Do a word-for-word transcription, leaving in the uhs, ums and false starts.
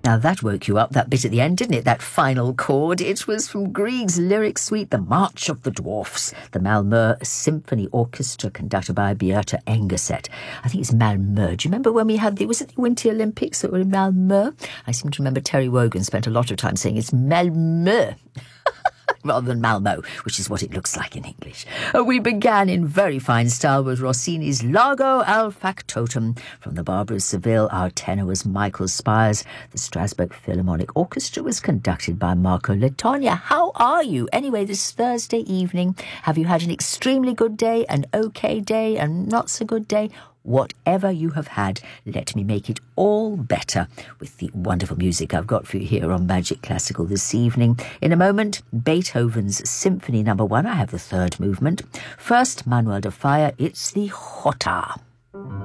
Now that woke you up, that bit at the end, didn't it? That final chord. It was from Grieg's lyric suite, The March of the Dwarfs, the Malmö Symphony Orchestra, conducted by Beata Engerset. I think it's Malmö. Do you remember when we had the, was it the Winter Olympics that were in Malmö? I seem to remember Terry Wogan spent a lot of time saying it's Malmö. Rather than Malmo, which is what it looks like in English. Uh, we began in very fine style with Rossini's Largo al Factotum. From the Barber of Seville, our tenor was Michael Spires. The Strasbourg Philharmonic Orchestra was conducted by Marco Letogna. How are you? Anyway, this Thursday evening, have you had an extremely good day, an okay day, a not so good day? Whatever you have had, let me make it all better with the wonderful music I've got for you here on Magic Classical this evening. In a moment, Beethoven's Symphony Number One. I have the third movement. First, Manuel de Falla, it's the Jota.